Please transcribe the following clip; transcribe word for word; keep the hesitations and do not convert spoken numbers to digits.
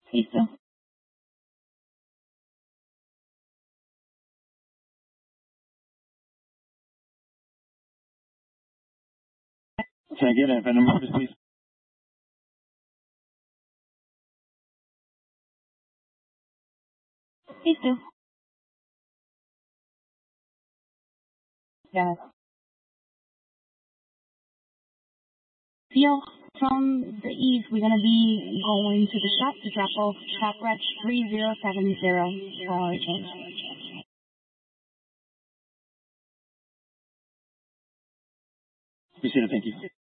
Listo. Sehr gerne, wenn du möchtest, please. Listo. Yes. Theo, from the east, we're going to be going to the shop to drop off shop reg three zero seven zero for change. Appreciate it, thank you.